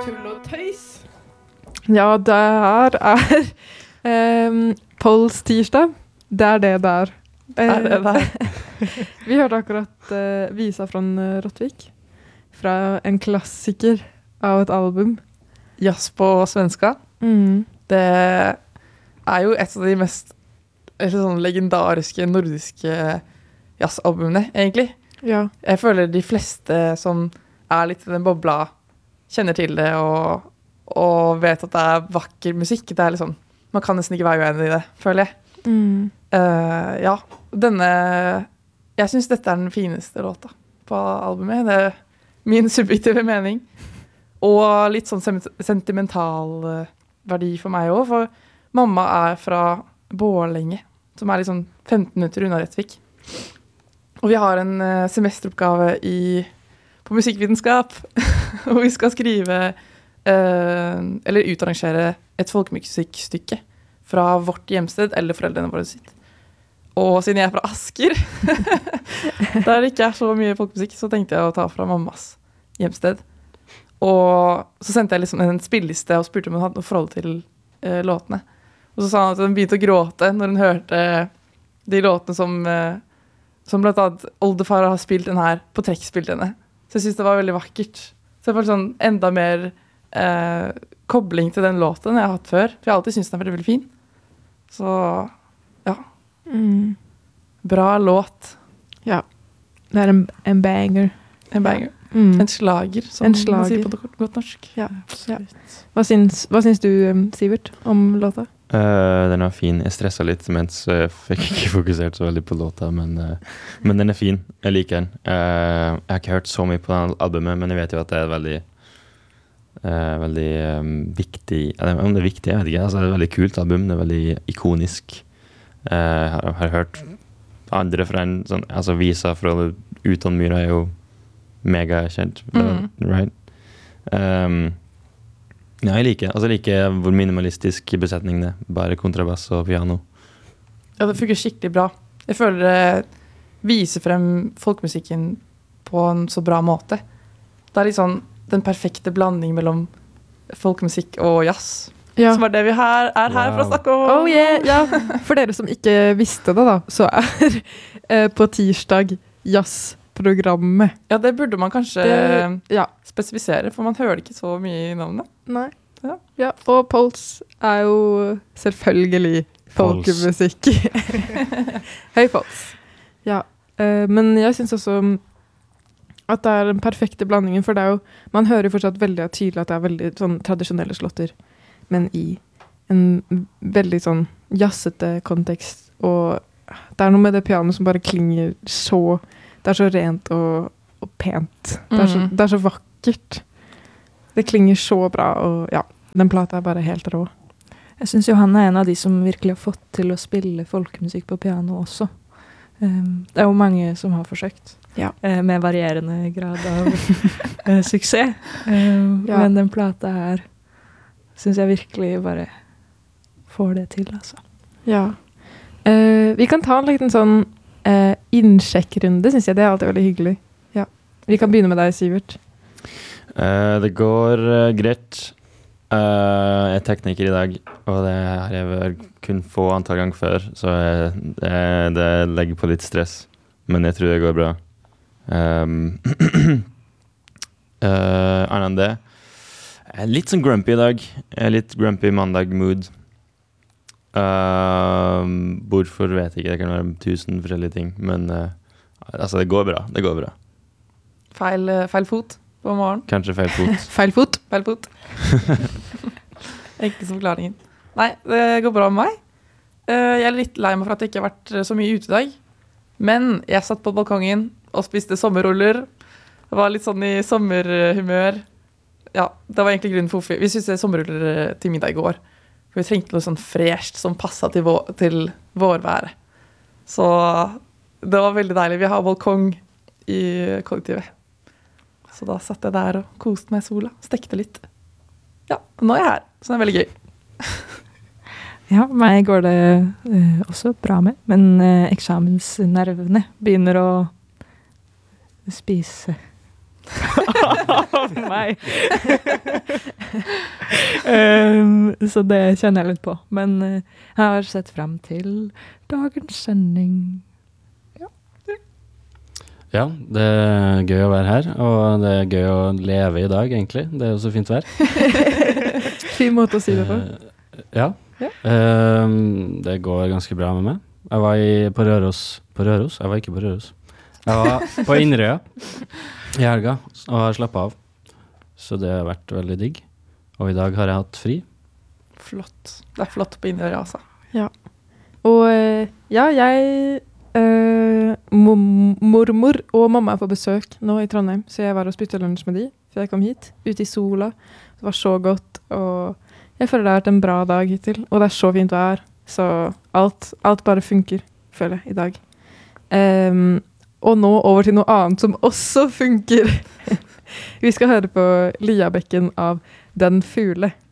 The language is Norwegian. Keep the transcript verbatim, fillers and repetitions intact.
Tull og tøys. Ja, det her er um, Pols tirsdag. Det er det der. Er det der? Vi hørte akkurat uh, Visa fra Rottvik. Fra en klassiker av et album. Jazz på svenska. Mm. Det er jo et av de mest sånn legendariske nordiske jazzalbumene, egentlig. Ja. Jeg føler de fleste som er litt i den bobla kjenner til det og, og vet at det er vakker musikk. Det er liksom, man kan nesten ikke være uenig i det, føler jeg. Mm. Uh, ja, denne jeg synes dette er den fineste låta på albumet. Det er min subjektive mening. Og litt sånn sentimental verdi for meg også, for mamma er fra Borlänge, som er liksom femten minutter unna Rättvik. Og vi har en uh, semesteroppgave i, på musikkvitenskap, og vi skal skrive, uh, eller utarrangere et folkemusikkstykke fra vårt hjemsted, eller foreldrene våre sitt. Og siden jeg er fra Asker, der det ikke er så mye folkemusikk, så tenkte jeg å ta fra mammas hjemsted. Og så sendte jeg liksom en spilleliste og spurte om hun hadde noe forhold til uh, låtene. Og så sa han at hun begynte å gråte når hun hørte de låtene som, uh, som blant annet oldefar har spilt den her på trekkspillene. Så jeg synes det var veldig vakkert. Så jeg får sånn enda mer uh, kobling til den låten jeg har hatt før. For jeg har alltid syntes den er veldig, veldig fin. Så ja. Mm. Bra låt. Ja. Det er en, en banger. En banger. Mm. En slager, som en slager. man sier på godt norsk. Ja, ja. Hva, syns, hva syns du, Sivert, om låta? Uh, den er fin. Jeg stresset litt, mens jeg fikk ikke fokusert så veldig på låta, men, uh, men den er fin. Jeg liker den. Uh, jeg har ikke hørt så mye på den albumet, men jeg vet jo at det er veldig, uh, veldig um, viktig. Om det er viktig, jeg vet ikke. Altså, det er et veldig kult album. Det er veldig ikonisk. Uh, jeg har, har hørt andre fra en sånn, altså Visa fra Utan Myra er jo mega kjent, mm. right? Um, ja, jeg liker, altså jeg liker hvor minimalistisk besetning det er. Bare kontrabass og piano. Ja, det funker skikkelig bra. Jeg føler det viser frem folkemusikken på en så bra måte. Det er litt sånn den perfekte blanding mellom folkemusikk og jazz. Ja. Som er det vi her, er her Wow. for å snakke om. Oh yeah, ja. For dere som ikke visste det da, så er eh, på tirsdag jazzprogrammet. Ja, det burde man kanskje Det, ja. spesifisere, for man hører ikke så mye i navnet. Nei. Ja. Ja, og Pols er jo selvfølgelig Pols. folkemusikk. Høy Pols. Ja, eh, men jeg synes også at det er den perfekte blandingen, for det er jo, man hører jo fortsatt veldig tydelig at det er veldig sånn tradisjonelle slåtter, men i en veldig sånn jazzete kontekst, og det er noe med det pianoet som bare klinger så, det er så rent og, og pent. Det er, så, Mm. det er så vakkert. Det klinger så bra, og ja, den plata er bare helt rå. Jeg synes Johanne er en av de som virkelig har fått til å spille folkemusikk på piano også. Um, det er jo mange som har forsøkt, Ja. uh, med varierende grad av uh, suksess. Um, Ja. Men den plata her synes jeg virkelig bare får det til, altså. Ja. Eh, vi kan ta en liten sånn eh, innsjekkrunde, synes jeg. Det er alltid veldig hyggelig. Ja. Vi kan begynne med deg, Sivert. Uh, det går uh, greit. Uh, jeg er tekniker i dag, og det har jeg vel kun få antall ganger før, så jeg, det, det legger på litt stress, men jeg tror det går bra. Um, uh, annet enn det, jeg er litt sånn grumpy i dag. Jeg er litt grumpy mandag-mood. Uh, hvorfor vet jeg ikke, det kan være tusen forskjellige ting, men uh, altså det går bra, det går bra. Feil, eh, feil fot på morgenen. Kanskje feil fot. Feil fot. Feil fot. Ikke som forklaringen. Nei, det går bra med meg. Eh, Jeg er litt lei meg for at jeg ikke har vært så mye ute i dag. Men jeg satt på balkongen og spiste sommerruller. Jeg var litt sånn i sommerhumør. Ja, det var egentlig grunnen for hvorfor vi spiste sommerruller til middag i går. For vi trengte noe sånn fresht som passet til, vår, til vårværet. Så det var veldig deilig. Vi har balkong i kollektivet. Så da satt jeg der og koste meg i sola, stekte litt. Ja, nå er jeg her, så det er veldig gøy. Ja, meg går det uh, også bra med, men uh, eksamensnervene begynner å spise av meg. um, så det kjenner jeg litt på. Men uh, jeg har sett frem til dagens sending. Ja, det er gøy å være her, og det er gøy å leve i dag, egentlig. Det er jo så fint vær. Fin måte å si det på. Uh, ja, Ja. Um, det går ganske bra med meg. Jeg var i, på Røros. På Røros? Jeg var ikke på Røros. Jeg var på Inderøya i helga og har slappet av. Så det har vært veldig digg. Og i dag har jeg hatt fri. Flott. Det er flott på Inderøya, altså. Ja. Og eh, ja, jeg eh, mom- mormor og mamma er på besøk nå i Trondheim, så jeg var og spiste lunsj med de før jeg kom hit, ute i sola. Det var så godt, og jeg føler det har vært en bra dag hittil, og det er så fint vær, så alt, alt bare funker, føler jeg, i dag. Um, og nå over til noe annet som også funker. Vi skal høre på Liabekken av Den Fugle.